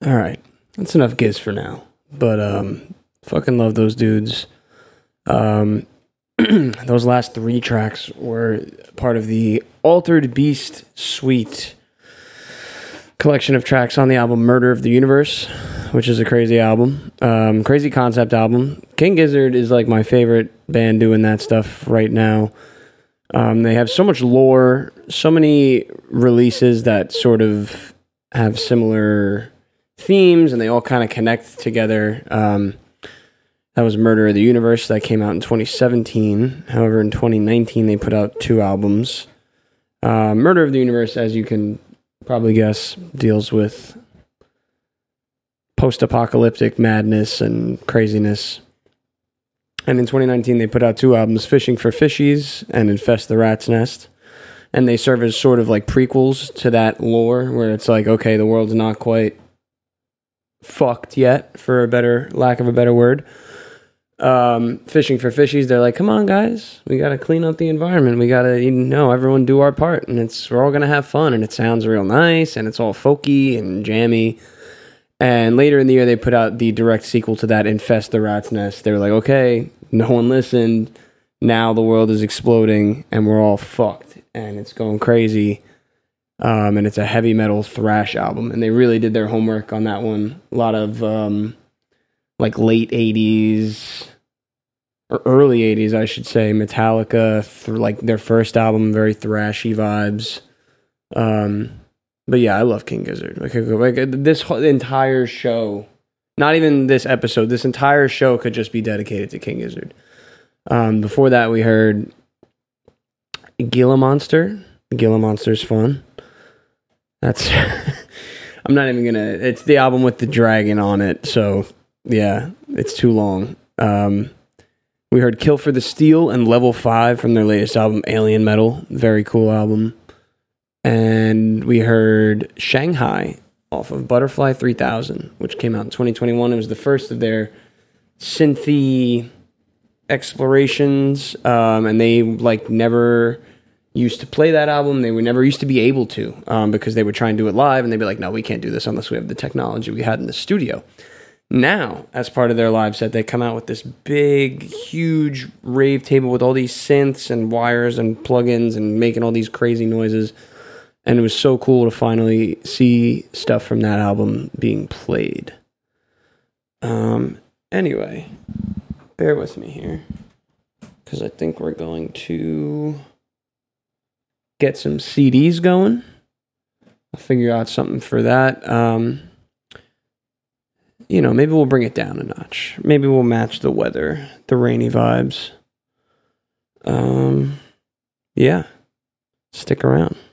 All right, that's enough Giz for now. But fucking love those dudes. Those last 3 tracks were part of the Altered Beast Suite collection of tracks on the album Murder of the Universe, which is a crazy album. Crazy concept album. King Gizzard is like my favorite band doing that stuff right now. They have so much lore, so many releases that sort of have similar themes, and they all kind of connect together. That was Murder of the Universe. That came out in 2017. However, in 2019, they put out 2 albums. Murder of the Universe, as you can probably guess, deals with post-apocalyptic madness and craziness. And in 2019, they put out 2 albums, Fishing for Fishies and Infest the Rat's Nest. And they serve as sort of like prequels to that lore, where it's like, okay, the world's not quite fucked yet, for lack of a better word. Fishing for Fishies, they're like, come on, guys, we got to clean up the environment. We got to, everyone do our part, and we're all going to have fun, and it sounds real nice, and it's all folky and jammy. And later in the year, they put out the direct sequel to that, Infest the Rat's Nest. They were like, okay, no one listened. Now the world is exploding, and we're all fucked, and it's going crazy. And it's a heavy metal thrash album, and they really did their homework on that one. A lot of like late 80s or early 80s, I should say, Metallica, like their first album, very thrashy vibes. But yeah, I love King Gizzard. Like this entire show, not even this episode, this entire show could just be dedicated to King Gizzard. Before that, we heard Gila Monster. Gila Monster's fun. That's I'm not even gonna. It's the album with the dragon on it, so yeah, it's too long. We heard Kill for the Steel and Level 5 from their latest album, Alien Metal. Very cool album. And we heard Shanghai off of Butterfly 3000, which came out in 2021. It was the first of their synthy explorations, and they like never used to play that album. They were never used to be able to, because they would try and do it live, and they'd be like, no, we can't do this unless we have the technology we had in the studio. Now, as part of their live set, they come out with this big, huge rave table with all these synths and wires and plugins and making all these crazy noises. And it was so cool to finally see stuff from that album being played. Anyway, bear with me here, because I think we're going to get some CDs going. I'll figure out something for that. Maybe we'll bring it down a notch. Maybe we'll match the weather, the rainy vibes. Yeah, stick around.